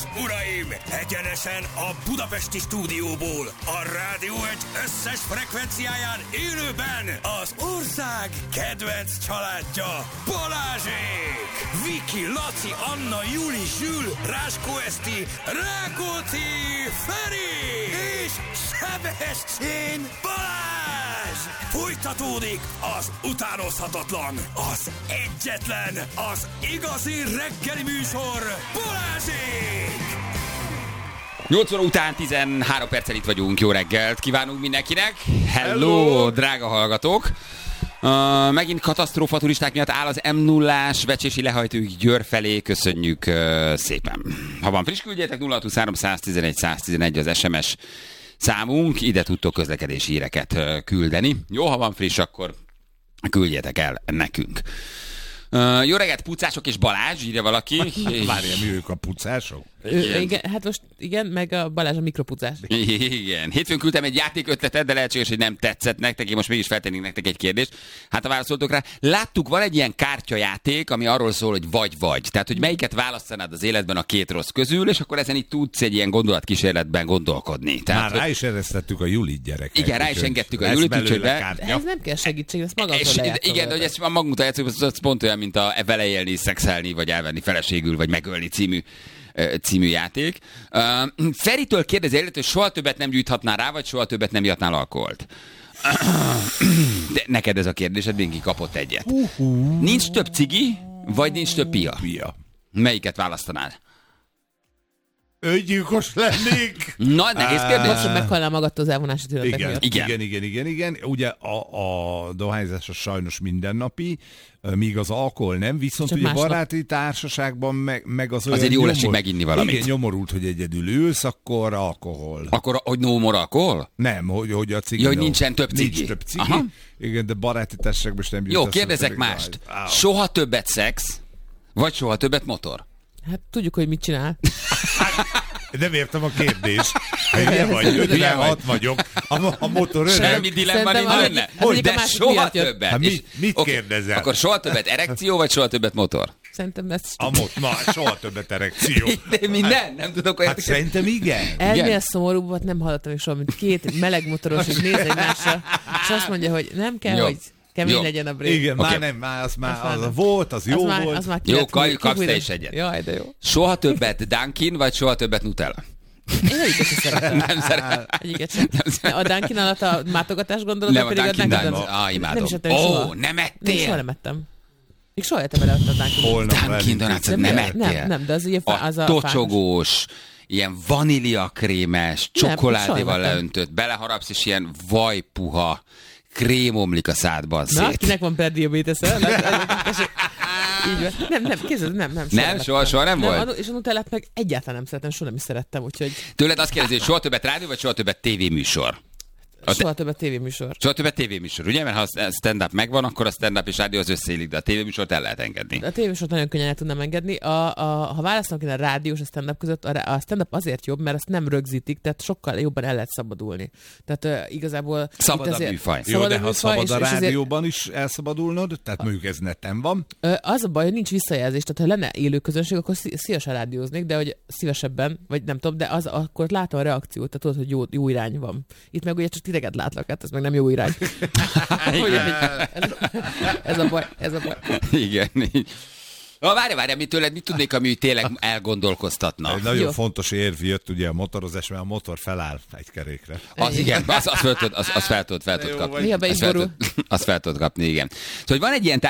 uraim! Egyenesen a budapesti stúdióból, a Rádió Egy összes frekvenciáján élőben az ország kedvenc családja, Balázsék! Viki, Laci, Anna, Juli, Zsül, Ráskó Eszti, Rákóczi, Feri és Sebestyén Balázs! Folytatódik az utánozhatatlan, az egyetlen, az igazi reggeli műsor, Balázsék! 8 óra után 13 perccel itt vagyunk. Jó reggelt kívánunk mindenkinek. Hello, drága hallgatók. Megint katasztrófa turisták miatt áll az M0-ás Vecsési lehajtóig Győr felé. Köszönjük szépen. Ha van friss, küldjétek 0623 111 111 az SMS számunk. Ide tudtok közlekedési híreket küldeni. Jó, ha van friss, akkor küldjétek el nekünk. Jó reggelt, pucások és Balázs, írja valaki. Várjál, mi ők a pucások? Igen, hát most igen, meg a Balázs a mikropucás. Igen. Hétfőn küldtem egy játékötletet, de lehetséges, hogy nem tetszett nektek. Én most mégis feltennék nektek egy kérdést. Hát ha válaszoltok rá, láttuk, van egy ilyen kártyajáték, ami arról szól, hogy vagy-vagy. Tehát, hogy melyiket választanád az életben a két rossz közül, és akkor ezen itt tudsz egy ilyen gondolatkísérletben gondolkodni. Tehát, már rá is eresztettük a Julit gyereket. Igen, rá is engedtük a Julit, úgyhogy ez nem kell segítség, ezt magamtól lejátszol. Igen, de hogy ezt magunktól játszunk, az pont olyan, mint a vele élni, szexelni, vagy elvenni feleségül, vagy megölni című játék. Feritől kérdezi, hogy soha többet nem gyújthatnál rá, vagy soha többet nem ihatnál alkoholt? De neked ez a kérdésed, mindenki kapott egyet. Nincs több cigi, vagy nincs több pia? Melyiket választanád? Öngyilkos lennék. Na, nehéz kérdés. Most meghalnál magadtól az elvonási tünetek miatt. Igen. Ugye a dohányzás sajnos mindennapi, míg az alkohol nem, viszont csak ugye baráti társaságban meg az olyan azért jó esik meginni valamit. Igen, nyomorult, hogy egyedül ülsz, akkor alkohol. Akkor, hogy no more alkohol? Nem, hogy a cigi. Ja, hogy nincsen több cigi. Nincs több cigi. Aha. Igen, de baráti társaságban is nem jut. Jó, kérdezek mást. Soha többet szex, vagy soha többet motor? Hát tudjuk, hogy mit csinál. Nem értem a kérdést. Hülye vagy, 56 vagyok. A motor öreg. Semmi dilemma nincs benne. De soha többet. Mit kérdezel? Akkor soha többet erekció, vagy soha többet motor? Szerintem ez... soha többet erekció. De minden? Nem tudok olyan... Hát szerintem igen. Ennél szomorúbbat nem hallottam is soha, mint két meleg motoros, hogy néz egymásra, és azt mondja, hogy nem kell, hogy kemény legyen a brék. Igen, már nem, az volt, az jó volt. Az már jó, kapsz te is egyet. Jaj, de jó. Soha többet Dunkin, vagy soha többet Nutella? Én egyiket sem szeretem. Nem szeretem. Egyiket sem. A Dunkin alatt a mátogatás gondolod, nem, pedig a Dunkin. Imádom. Nem is ettem soha. Nem ettél? Soha nem ettem. Még soha ettem vele a Dunkin Donuts-ot nem ettél? Nem, de az ugye a tocsogós, ilyen vaníliakrémes, csokoládéval leöntött, beleharapsz, és ilyen vajpuha krém omlik a szádban szét. Na, kinek van prediabetes-e? Nem, kézzel, nem. Soha nem volt? És a Nutellát meg egyáltalán nem szeretem, soha nem is szerettem, úgyhogy... Tőled azt kérdezi, hogy soha többet rádió, vagy soha többet tévéműsor? Soha többet tévéműsor. Soha többet tévéműsor, ugye? Mert ha a stand-up megvan, akkor a stand-up és rádió az összeillik, de a tévéműsort el lehet engedni. A tévéműsort nagyon könnyen el tudnám engedni. Ha választanak a rádió és a stand-up között, a stand-up azért jobb, mert azt nem rögzítik, tehát sokkal jobban el lehet szabadulni. Tehát igazából... Szabad a műfaj. Jó, de ha szabad a rádióban is elszabadulnod, tehát mondjuk ez neten van. Az a baj, hogy nincs visszajelzés, tehát ha lenne élő közönség, akkor szívesen rádióznék, de hogy szívesebben, vagy nem tudom, de akkor látom a reakciót, tehát tudod, hogy jó irány van. Itt meg ugye csak titeket látlak, hát ez meg nem jó irány. ez a baj. Igen. Várj, mit tudnék, ami tényleg elgondolkoztatna? Egy nagyon fontos érv jött ugye a motorozás, mert a motor feláll egy kerékre. Az igen, azt fel tudod kapni. Mi a beigborul? Azt fel tudod kapni, igen. Szóval van egy ilyen